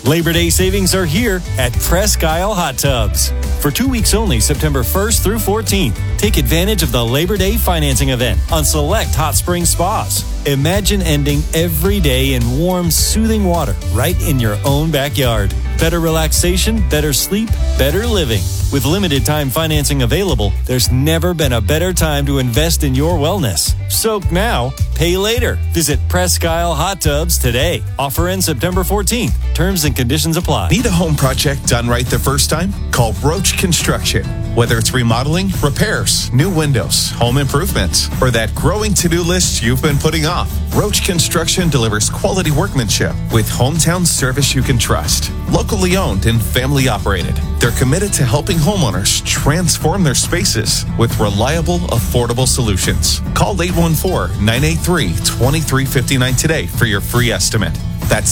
Labor Day savings are here at Presque Isle Hot Tubs. For 2 weeks only, September 1st through 14th, take advantage of the Labor Day financing event on select hot spring spas. Imagine ending every day in warm, soothing water right in your own backyard. Better relaxation, better sleep, better living. With limited time financing available, there's never been a better time to invest in your wellness. Soak now, pay later. Visit Presque Isle Hot Tubs today. Offer ends September 14th. Terms and conditions apply. Need a home project done right the first time? Call Roach Construction. Whether it's remodeling, repairs, new windows, home improvements, or that growing to-do list you've been putting off, Roach Construction delivers quality workmanship with hometown service you can trust. Locally owned and family operated, they're committed to helping homeowners transform their spaces with reliable, affordable solutions. Call 814-983-2359 today for your free estimate. That's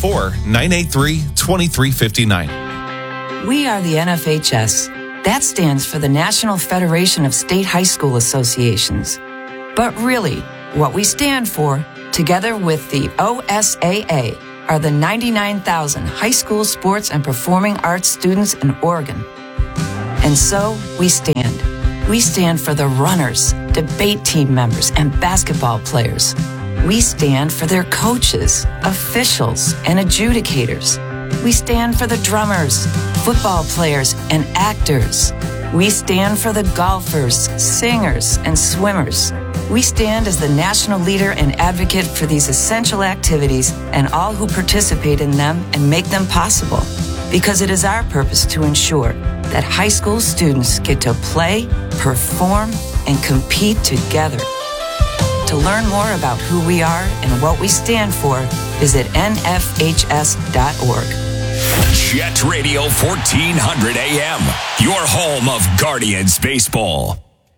814-983-2359. We are the NFHS. That stands for the National Federation of State High School Associations. But really, what we stand for, together with the OSAA, are the 99,000 high school sports and performing arts students in Oregon. And so we stand. We stand for the runners, debate team members, and basketball players. We stand for their coaches, officials, and adjudicators. We stand for the drummers, football players, and actors. We stand for the golfers, singers, and swimmers. We stand as the national leader and advocate for these essential activities and all who participate in them and make them possible. Because it is our purpose to ensure that high school students get to play, perform, and compete together. To learn more about who we are and what we stand for, visit nfhs.org. Jet Radio 1400 AM, your home of Guardians baseball.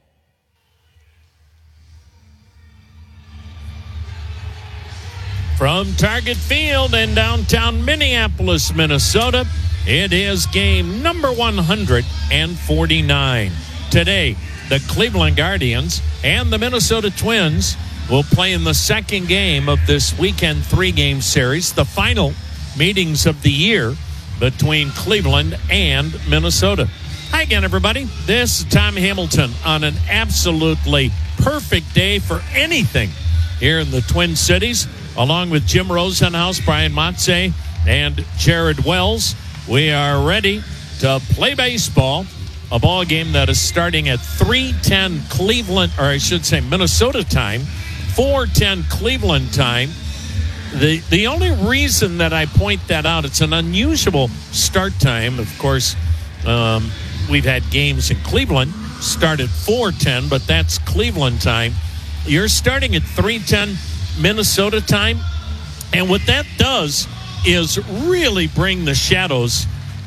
From Target Field in downtown Minneapolis, Minnesota, it is game number 149. Today, the Cleveland Guardians and the Minnesota Twins will play in the second game of this weekend three-game series, the final meetings of the year between Cleveland and Minnesota. Hi again, everybody. This is Tom Hamilton on an absolutely perfect day for anything here in the Twin Cities, along with Jim Rosenhaus, Brian Motze, and Jared Wells. We are ready to play baseball, a ball game that is starting at 3:10 Cleveland, or I should say Minnesota time, 4:10 Cleveland time. The only reason that I point that out, it's an unusual start time. Of course, we've had games in Cleveland start at 4:10, but that's Cleveland time. You're starting at 3:10 Minnesota time, and what that does is really bring the shadows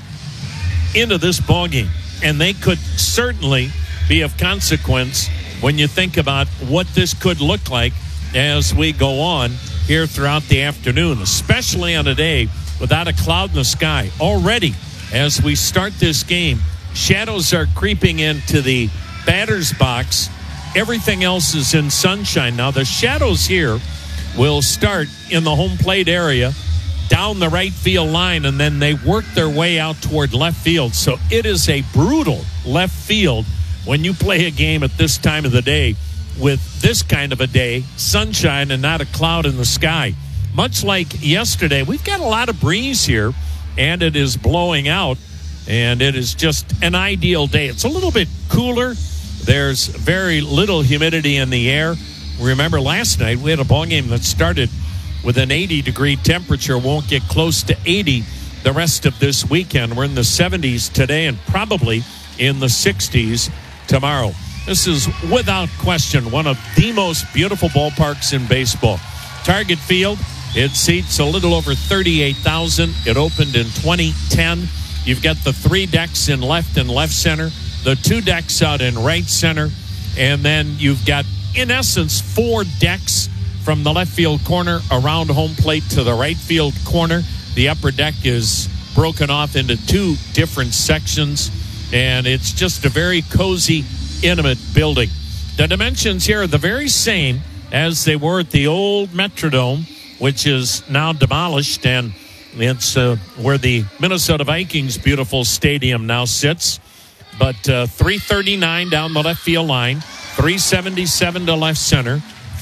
into this ballgame, and they could certainly be of consequence when you think about what this could look like as we go on here throughout the afternoon, especially on a day without a cloud in the sky. Already, as we start this game, shadows are creeping into the batter's box. Everything else is in sunshine. Now, the shadows here will start in the home plate area, down the right field line, and then they work their way out toward left field. So it is a brutal left field when you play a game at this time of the day with this kind of a day, sunshine and not a cloud in the sky. Much like yesterday, we've got a lot of breeze here, and it is blowing out, and it is just an ideal day. It's a little bit cooler. There's very little humidity in the air. Remember last night we had a ball game that started with an 80-degree temperature, won't get close to 80 the rest of this weekend. We're in the 70s today and probably in the 60s tomorrow. This is, without question, one of the most beautiful ballparks in baseball. Target Field, it seats a little over 38,000. It opened in 2010. You've got the three decks in left and left center, the two decks out in right center, and then you've got, in essence, four decks from the left field corner around home plate to the right field corner. The upper deck is broken off into two different sections, and it's just a very cozy, intimate building. The dimensions here are the very same as they were at the old Metrodome, which is now demolished, and It's where the Minnesota Vikings' beautiful stadium now sits. But 339 down the left field line, 377 to left center,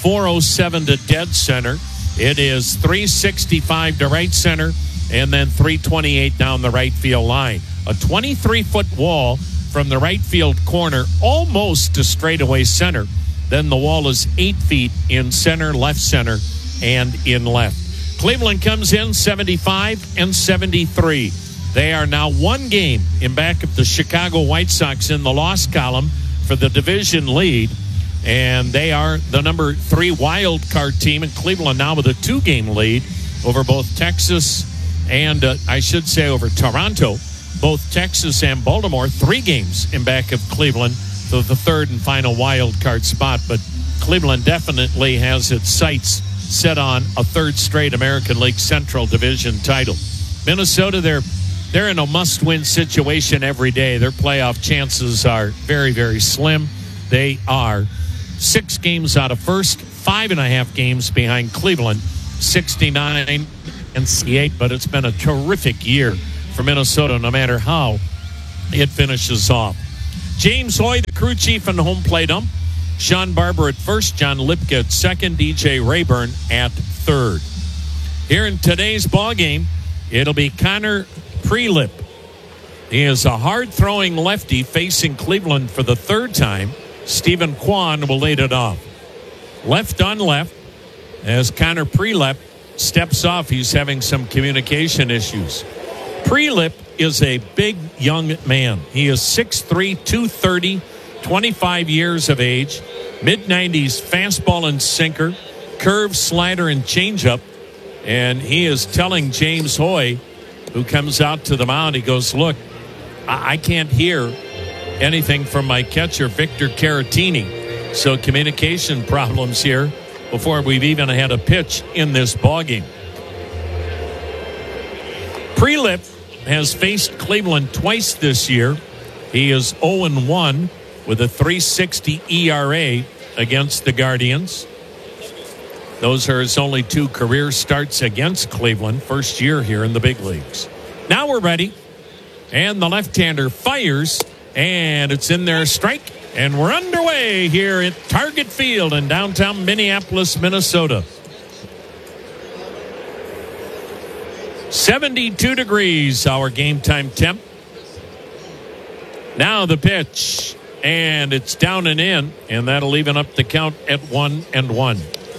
407 to dead center. It is 365 to right center, and then 328 down the right field line. A 23-foot wall from the right field corner almost to straightaway center. Then the wall is 8 feet in center, left center, and in left. Cleveland comes in 75 and 73. They are now one game in back of the Chicago White Sox in the loss column for the division lead. And they are the number 3 wild card team in Cleveland now with a 2-game lead over both Texas and, over Toronto. Both Texas and Baltimore, 3 games in back of Cleveland for the 3rd and final wild card spot. But Cleveland definitely has its sights set on a 3rd straight American League Central Division title. Minnesota, they're in a must-win situation every day. Their playoff chances are very, very slim. They are 6 games out of first, 5.5 games behind Cleveland, 69 and 68. But it's been a terrific year for Minnesota, no matter how it finishes off. James Hoy, the crew chief and home plate ump. Sean Barber at first, John Lipka at second, DJ Rayburn at third. Here in today's ball game, it'll be Connor Prielipp. He is a hard-throwing lefty facing Cleveland for the 3rd time. Stephen Kwan will lead it off. Left on left, as Connor Prielipp steps off, he's having some communication issues. Prielipp is a big young man. He is 6'3", 230, 25 years of age, mid-90s fastball and sinker, curve, slider, and changeup. And he is telling James Hoy, who comes out to the mound, he goes, look, I can't hear anything from my catcher, Victor Caratini. So communication problems here before we've even had a pitch in this ballgame. Prielipp has faced Cleveland twice this year. He is 0-1 with a 3.60 ERA against the Guardians. Those are his only 2 career starts against Cleveland, first year here in the big leagues. Now we're ready. And the left-hander fires, and it's in there, strike. And we're underway here at Target Field in downtown Minneapolis, Minnesota. 72 degrees, our game time temp. Now the pitch, and it's down and in, and that'll even up the count at 1-1.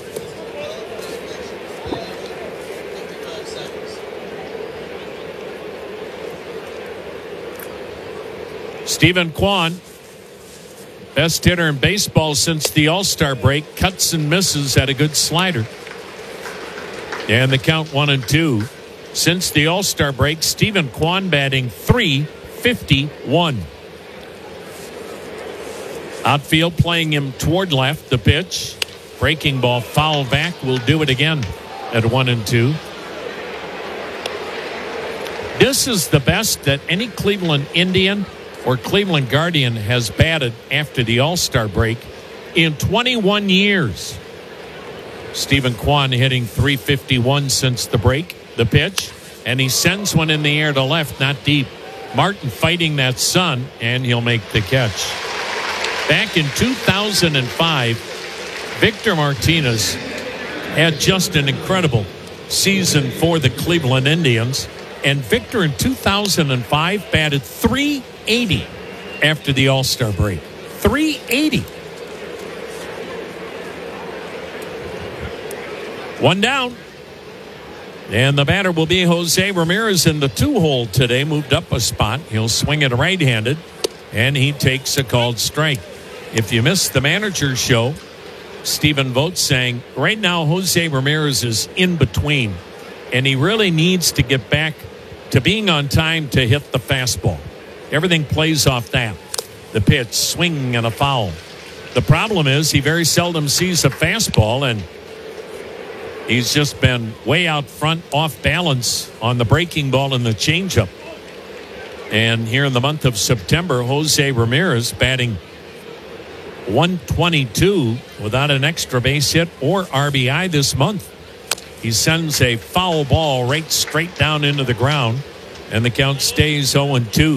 Stephen Kwan, best hitter in baseball since the All-Star break, cuts and misses at a good slider. And the count 1-2. Since the All-Star break, Stephen Kwan batting .351. Outfield playing him toward left. The pitch, breaking ball, foul back. Will do it again at 1-2. This is the best that any Cleveland Indian or Cleveland Guardian has batted after the All-Star break in 21 years. Stephen Kwan hitting .351 since the break. The pitch, and he sends one in the air to left, not deep. Martin fighting that sun, and he'll make the catch. Back in 2005, Victor Martinez had just an incredible season for the Cleveland Indians. And Victor in 2005 batted .380 after the All-Star break. .380. One down. And the batter will be Jose Ramirez in the 2-hole today. Moved up a spot. He'll swing it right-handed. And he takes a called strike. If you missed the manager's show, Stephen Vogt saying, right now Jose Ramirez is in between. And he really needs to get back to being on time to hit the fastball. Everything plays off that. The pitch, swing, and a foul. The problem is he very seldom sees a fastball, and he's just been way out front, off balance on the breaking ball and the changeup. And here in the month of September, Jose Ramirez batting .122 without an extra base hit or RBI this month. He sends a foul ball right straight down into the ground, and the count stays 0-2.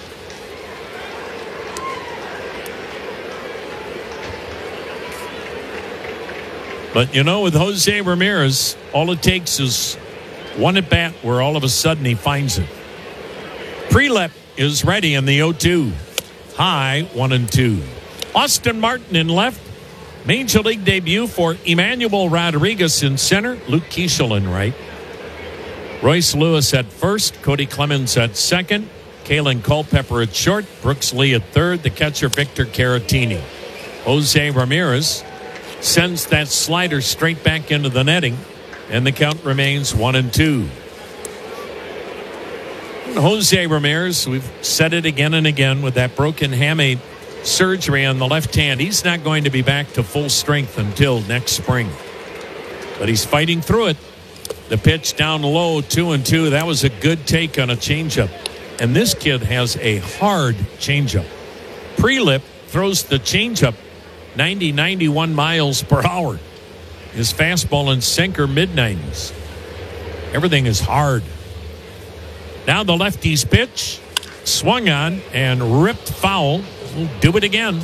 But, with Jose Ramirez, all it takes is one at bat where all of a sudden he finds it. Prelep is ready in the 0-2. High, 1-2. Austin Martin in left. Major League debut for Emmanuel Rodriguez in center. Luke Keeschel in right. Royce Lewis at first. Cody Clemens at second. Kalen Culpepper at short. Brooks Lee at third. The catcher Victor Caratini. Jose Ramirez sends that slider straight back into the netting, and the count remains 1-2. Jose Ramirez, we've said it again and again, with that broken hamate surgery on the left hand, he's not going to be back to full strength until next spring. But he's fighting through it. The pitch down low, 2-2. That was a good take on a changeup. And this kid has a hard changeup. Prelip throws the changeup 90, 91 miles per hour. His fastball and sinker mid-90s. Everything is hard. Now the lefty's pitch. Swung on and ripped foul. We'll do it again.